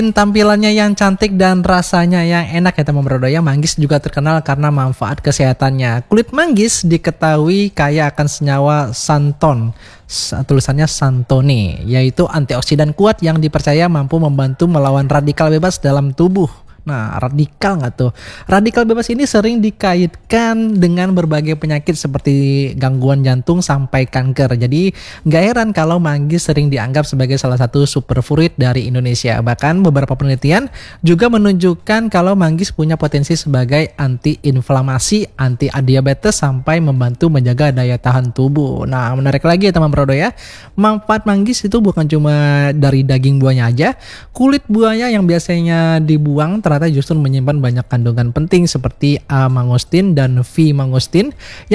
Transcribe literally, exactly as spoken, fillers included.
Tampilannya yang cantik dan rasanya yang enak ya teman brodaya, manggis juga terkenal karena manfaat kesehatannya. Kulit manggis diketahui kaya akan senyawa santon, tulisannya santone, yaitu antioksidan kuat yang dipercaya mampu membantu melawan radikal bebas dalam tubuh. Nah, radikal nggak tuh? Radikal bebas ini sering dikaitkan dengan berbagai penyakit seperti gangguan jantung sampai kanker. Jadi nggak heran kalau manggis sering dianggap sebagai salah satu superfood dari Indonesia. Bahkan beberapa penelitian juga menunjukkan kalau manggis punya potensi sebagai anti-inflamasi, anti-diabetes, sampai membantu menjaga daya tahan tubuh. Nah, menarik lagi ya teman brodo ya. Manfaat manggis itu bukan cuma dari daging buahnya aja. Kulit buahnya yang biasanya dibuang ternyata justru menyimpan banyak kandungan penting seperti A mangostin dan V mangostin